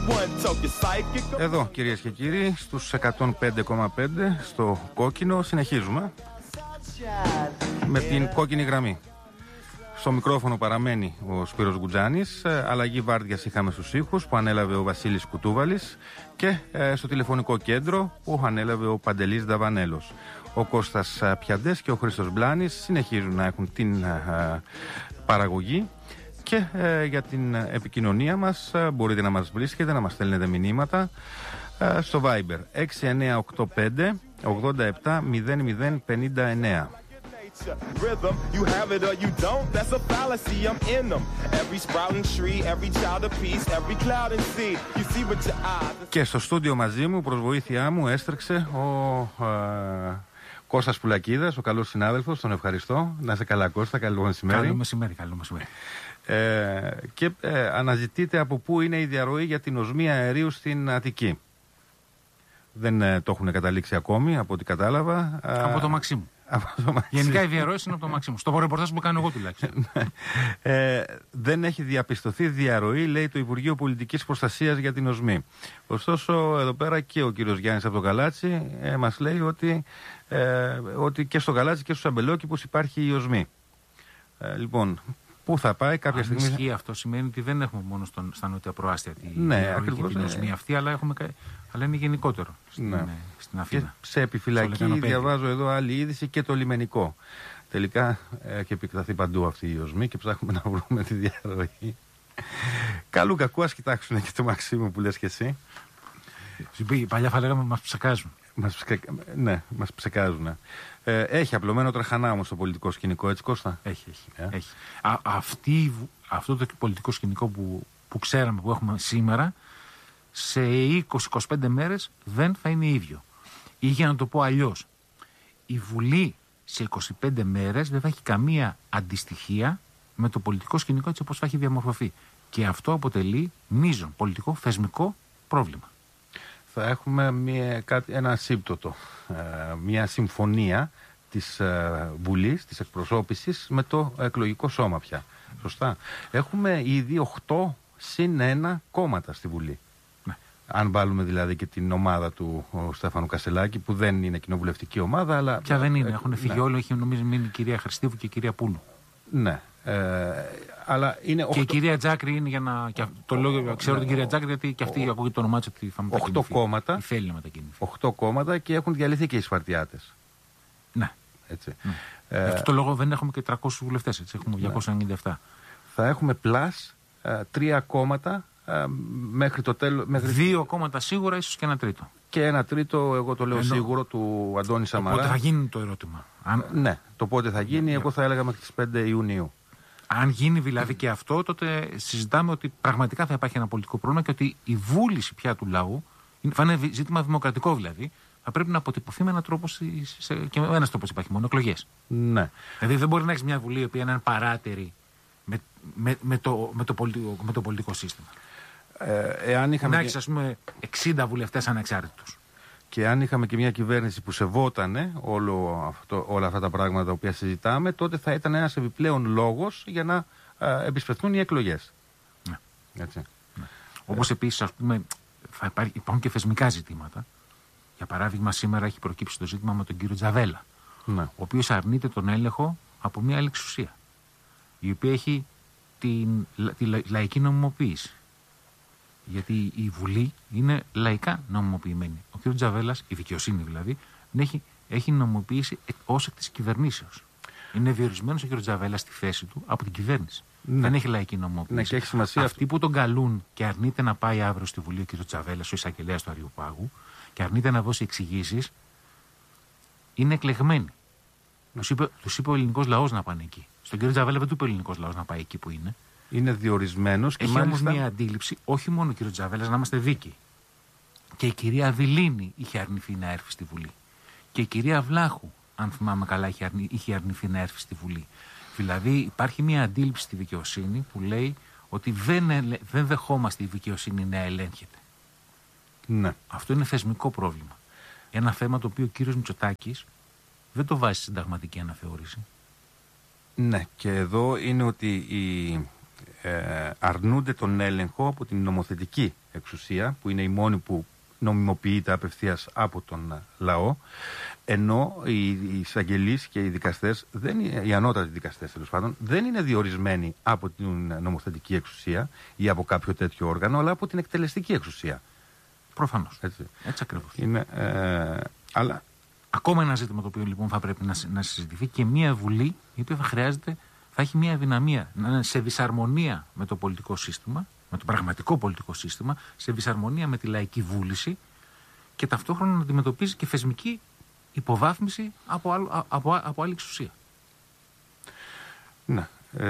Εδώ, κυρίες και κύριοι, στους 105,5 στο κόκκινο συνεχίζουμε με την κόκκινη γραμμή. Στο μικρόφωνο παραμένει ο Σπύρος Γκουτζάνης. Αλλαγή βάρδιας είχαμε στους ήχους που ανέλαβε ο Βασίλης Κουτούβαλης και στο τηλεφωνικό κέντρο που ανέλαβε ο Παντελής Δαβανέλος. Ο Κώστας Πιαντές και ο Χρήστος Μπλάνης συνεχίζουν να έχουν την παραγωγή. Και για την επικοινωνία μας μπορείτε να μας βρίσκετε, να μας στέλνετε μηνύματα στο Viber 6985 87 00 59. Και στο στούντιο μαζί μου, προς βοήθειά μου, έστρεξε ο Κώστας Πουλακίδας, ο καλός συνάδελφος. Τον ευχαριστώ. Να είσαι καλά, Κώστα. Καλό μεσημέρι. Καλό μεσημέρι, καλό μεσημέρι. Και αναζητείτε από πού είναι η διαρροή για την οσμία αερίου στην Αττική. Δεν το έχουν καταλήξει ακόμη, από ό,τι κατάλαβα. Από το Μαξίμου. Γενικά η διαρροή είναι από το Μαξίμου. Στο ρεπορτάζ που κάνω εγώ τουλάχιστον. Δεν έχει διαπιστωθεί διαρροή, λέει το Υπουργείο Πολιτικής Προστασίας για την οσμή. Ωστόσο, εδώ πέρα και ο κύριος Γιάννης από το Γαλάτσι μας λέει ότι και στο Γαλάτσι και στους Αμπελόκηπους υπάρχει η οσμή. Λοιπόν, πού θα πάει κάποια στιγμή. Αν ισχύει αυτό, σημαίνει ότι δεν έχουμε μόνο στα νότια προάστια την οσμή αυτή, αλλά είναι γενικότερο στην Αθήνα. Και σε επιφυλακή διαβάζω εδώ άλλη είδηση και το λιμενικό. Τελικά έχει επεκταθεί παντού αυτή η οσμή και ψάχνουμε να βρούμε τη διαρροή. Καλού κακού, ας κοιτάξουν και το Μαξίμου που λες και εσύ. Παλιά θα λέγαμε μας ψεκάζουν. Ναι, μας ψεκάζουν. Έχει απλωμένο τραχανά όμως το πολιτικό σκηνικό, έτσι Κώστα? Έχει. Αυτό το πολιτικό σκηνικό που ξέραμε, που έχουμε σήμερα, σε 20-25 μέρες δεν θα είναι ίδιο. Ή για να το πω αλλιώς, η Βουλή σε 25 μέρες δεν θα έχει καμία αντιστοιχεία με το πολιτικό σκηνικό έτσι όπως θα έχει διαμορφωθεί. Και αυτό αποτελεί μείζον πολιτικό θεσμικό πρόβλημα. Θα έχουμε ένα σύμπτωτο, μια συμφωνία της Βουλής, της εκπροσώπησης με το εκλογικό σώμα πια. Σωστά. Έχουμε ήδη 8 συν 1 κόμματα στη Βουλή. Ναι. Αν βάλουμε δηλαδή και την ομάδα του Στέφανου Κασελάκη, που δεν είναι κοινοβουλευτική ομάδα, αλλά. Πια δεν είναι. Έχουν φύγει όλοι. Έχει νομίζω μείνει η κυρία Χριστίβου και η κυρία Πούλου. Ναι. Αλλά είναι 8... Και η κυρία Τζάκρη είναι για να. Το λέω, ξέρω την κυρία Τζάκρη γιατί και αυτή ακούγεται το όνομά τη ότι θα μετακινηθεί. 8 κόμματα. Θέλει να μετακινηθεί. 8 κόμματα και έχουν διαλυθεί και οι Σπαρτιάτες. Ναι. Έτσι. Αυτό το λόγο δεν έχουμε και 300 βουλευτές. Έτσι. Έχουμε 297. Θα έχουμε πλάς 3 κόμματα μέχρι το τέλος. 2 κόμματα σίγουρα, ίσως και 1 τρίτο. Και 1 τρίτο, εγώ το λέω σίγουρο, του Αντώνη Σαμαρά. Πότε θα γίνει το ερώτημα. Ναι, το πότε θα γίνει, εγώ θα έλεγα μέχρι τις 5 Ιουνίου. Αν γίνει δηλαδή και αυτό, τότε συζητάμε ότι πραγματικά θα υπάρχει ένα πολιτικό πρόβλημα και ότι η βούληση πια του λαού, θα είναι ζήτημα δημοκρατικό δηλαδή, θα πρέπει να αποτυπωθεί με έναν τρόπο. Και με ένας τρόπος υπάρχει μόνο, εκλογές. Ναι. Δηλαδή δεν μπορεί να έχει μια βουλή η οποία είναι παράτερη με το πολιτικό σύστημα. Εάν είχαμε να έχεις ας πούμε 60 βουλευτές ανεξάρτητους. Και αν είχαμε και μια κυβέρνηση που σεβότανε όλα αυτά τα πράγματα τα οποία συζητάμε, τότε θα ήταν ένας επιπλέον λόγος για να επισπευθούν οι εκλογές. Ναι. Έτσι. Ναι. Όπως επίσης, ας πούμε, υπάρχουν και θεσμικά ζητήματα. Για παράδειγμα, σήμερα έχει προκύψει το ζήτημα με τον κύριο Τζαβέλα, ναι, ο οποίος αρνείται τον έλεγχο από μια άλλη εξουσία, η οποία έχει τη λαϊκή νομιμοποίηση. Γιατί η Βουλή είναι λαϊκά νομιμοποιημένη. Ο κ. Τζαβέλας, η δικαιοσύνη δηλαδή, έχει νομιμοποίηση ως εκ της κυβερνήσεως. Είναι διορισμένος ο κ. Τζαβέλας στη θέση του από την κυβέρνηση. Ναι. Δεν έχει λαϊκή νομιμοποίηση. Ναι, και έχει σημασία. Αυτοί που τον καλούν και αρνείται να πάει αύριο στη Βουλή ο κ. Τζαβέλας, ο εισαγγελέας του Αριοπάγου, και αρνείται να δώσει εξηγήσεις, είναι εκλεγμένοι. Τους είπε ο ελληνικός λαός να πάνε εκεί. Στον κ. Τζαβέλα δεν του είπε ο ελληνικός λαός να πάει εκεί που είναι. Είναι διορισμένος και έχει μάλιστα. Όμως μια αντίληψη, όχι μόνο ο κ. Τζαβέλας, να είμαστε δίκαιοι. Και η κυρία Δηλίνη είχε αρνηθεί να έρθει στη Βουλή. Και η κυρία Βλάχου, αν θυμάμαι καλά, είχε αρνηθεί να έρθει στη Βουλή. Δηλαδή υπάρχει μια αντίληψη στη δικαιοσύνη που λέει ότι δεν δεχόμαστε η δικαιοσύνη να ελέγχεται. Ναι. Αυτό είναι θεσμικό πρόβλημα. Ένα θέμα το οποίο ο κύριος Μητσοτάκης δεν το βάζει στην συνταγματική αναθεώρηση. Ναι, και εδώ είναι ότι αρνούνται τον έλεγχο από την νομοθετική εξουσία, που είναι η μόνη που νομιμοποιείται απευθείας από τον λαό, ενώ οι εισαγγελείς και οι δικαστές, οι ανώτατοι δικαστές τέλος πάντων, δεν είναι διορισμένοι από την νομοθετική εξουσία ή από κάποιο τέτοιο όργανο, αλλά από την εκτελεστική εξουσία. Προφανώς. Έτσι ακριβώς. Αλλά... Ακόμα ένα ζήτημα το οποίο λοιπόν θα πρέπει να συζητηθεί, και μια Βουλή η οποία θα έχει μια δυναμία να είναι σε δυσαρμονία με το πολιτικό σύστημα, με το πραγματικό πολιτικό σύστημα, σε δυσαρμονία με τη λαϊκή βούληση και ταυτόχρονα να αντιμετωπίζει και θεσμική υποβάθμιση από άλλη εξουσία. Ναι.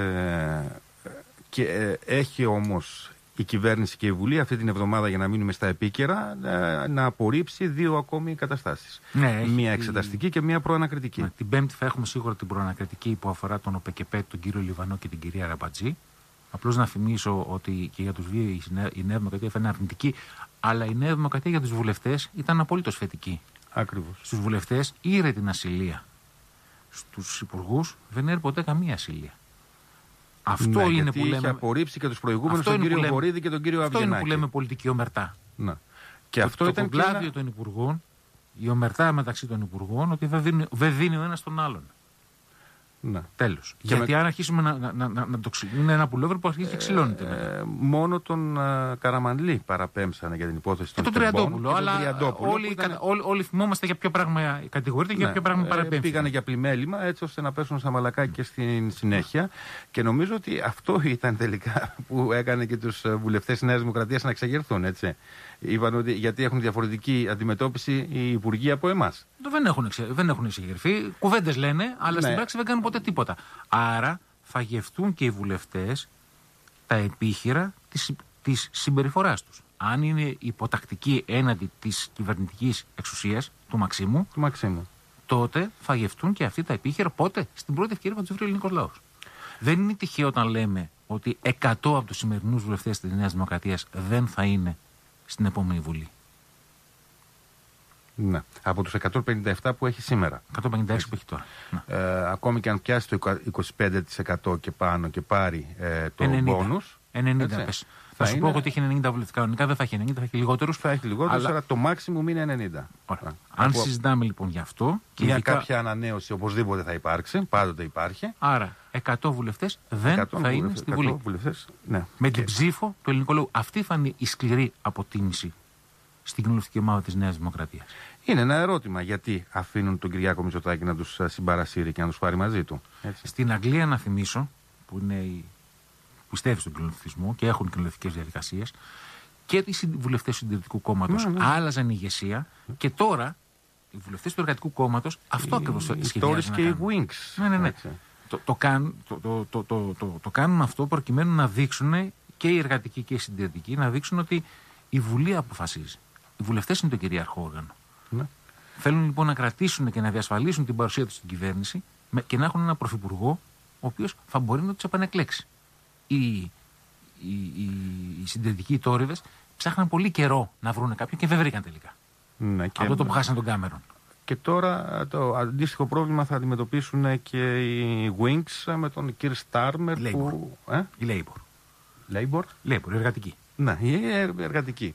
Και έχει όμως η κυβέρνηση και η Βουλή αυτή την εβδομάδα, για να μείνουμε στα επίκαιρα, να απορρίψει 2 ακόμη καταστάσεις. Ναι, μία εξεταστική και μία προανακριτική. Ναι, την Πέμπτη θα έχουμε σίγουρα την προανακριτική που αφορά τον ΟΠΕΚΕΠΕ, τον κύριο Λιβανό και την κυρία Ραμπατζή. Απλώς να θυμίσω ότι και για τους δύο η Νέα Δημοκρατία θα είναι αρνητική, αλλά η Νέα Δημοκρατία για τους βουλευτές ήταν απολύτως θετική. Ακριβώς. Στους βουλευτές ήρε την ασυλία. Στους υπουργούς δεν έρχεται ποτέ καμία ασυλία. Αυτό είναι γιατί που λέμε. Είχε απορρίψει και τους προηγούμενους, τον κύριο Βορίδη και τον κύριο Αβγενάκη. Αυτό είναι που λέμε πολιτική ομερτά. Να. Και αυτό το ήταν κομπλάδιο των υπουργών, η ομερτά μεταξύ των υπουργών, ότι δεν δίνει ο ένας τον άλλον. Να. Τέλος. Γιατί αν αρχίσουμε να το είναι ένα πουλόβερ που αρχίζει και ξυλώνεται. Μόνο τον Καραμανλή παραπέμψανε για την υπόθεση των Τριαντόπουλο. Αλλά όλοι θυμόμαστε για ποιο πράγμα κατηγορείται και για ποιο πράγμα παραπέμψανε. Πήγανε για πλημέλημα έτσι ώστε να πέσουν στα μαλακά και στην συνέχεια. Και νομίζω ότι αυτό ήταν τελικά που έκανε και τους βουλευτές της Νέας Δημοκρατίας να εξεγερθούν. Έτσι. Είπαν ότι γιατί έχουν διαφορετική αντιμετώπιση οι υπουργοί από εμάς. Δεν έχουν εξεγερθεί. Κουβέντες λένε, αλλά στην πράξη δεν κάνουν ποτέ τίποτα. Άρα θα γευτούν και οι βουλευτές τα επίχειρα της συμπεριφοράς τους. Αν είναι υποτακτική έναντι της κυβερνητικής εξουσίας του Μαξίμου, τότε θα γευτούν και αυτοί τα επίχειρα πότε? Στην πρώτη ευκαιρία που θα τους βρει ο ελληνικός λαός. Δεν είναι τυχαίο όταν λέμε ότι 100 από τους σημερινούς βουλευτές της Νέας Δημοκρατίας δεν θα είναι στην επόμενη Βουλή. Ναι. Από τους 157 που έχει σήμερα. 156 που έχει τώρα. Ακόμη και αν πιάσει το 25% και πάνω και πάρει το μπόνους. 90 πες. Θα σου πω ότι έχει 90 βουλευτικά. Κανονικά δεν θα έχει 90, θα έχει λιγότερους. Θα έχει λιγότερους, αλλά το maximum είναι 90. Αν συζητάμε λοιπόν γι' αυτό. Και μια κάποια ανανέωση οπωσδήποτε θα υπάρξει. Πάντοτε υπάρχει. Άρα 100 βουλευτές δεν θα είναι στη Βουλή. Ναι. Με την ψήφο του ελληνικού λαού. Αυτή θα είναι η σκληρή αποτίμηση στην κοινοβουλευτική ομάδα της Νέας Δημοκρατίας. Είναι ένα ερώτημα γιατί αφήνουν τον Κυριάκο Μητσοτάκη να τους συμπαρασύρει και να τους πάρει μαζί του. Έτσι. Στην Αγγλία, να θυμίσω, που πιστεύει στον κοινοβουλευτισμό και έχουν κοινοβουλευτικές διαδικασίες, και οι βουλευτές του Συντηρητικού Κόμματος άλλαζαν ηγεσία και τώρα οι βουλευτές του Εργατικού Κόμματος αυτό ακριβώς σχεδιάζουν. Και οι Wings. Ναι. Το κάνουν αυτό προκειμένου να δείξουν και οι εργατικοί και οι συντηρητικοί να δείξουν ότι η Βουλή αποφασίζει. Οι βουλευτές είναι το κυρίαρχο όργανο. Ναι. Θέλουν λοιπόν να κρατήσουν και να διασφαλίσουν την παρουσία τους στην κυβέρνηση και να έχουν ένα πρωθυπουργό ο οποίος θα μπορεί να τους επανεκλέξει. Οι συντηρητικοί τόριδες ψάχναν πολύ καιρό να βρουν κάποιον και δεν βρήκαν τελικά. Ναι, από το που χάσαν τον Κάμερον. Και τώρα το αντίστοιχο πρόβλημα θα αντιμετωπίσουν και οι Wings με τον Κυρ Στάρμερ. Η Labour, η εργατική. Ναι, η εργατική.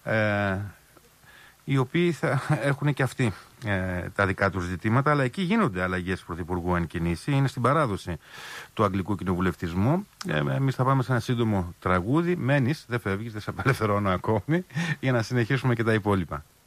Οι οποίοι θα έχουν και αυτοί τα δικά τους ζητήματα, αλλά εκεί γίνονται αλλαγές πρωθυπουργού εν κινήσει. Είναι στην παράδοση του αγγλικού κοινοβουλευτισμού. Εμείς θα πάμε σε ένα σύντομο τραγούδι. Μένεις, δεν φεύγεις, δεν σε απελευθερώνω ακόμη, για να συνεχίσουμε και τα υπόλοιπα.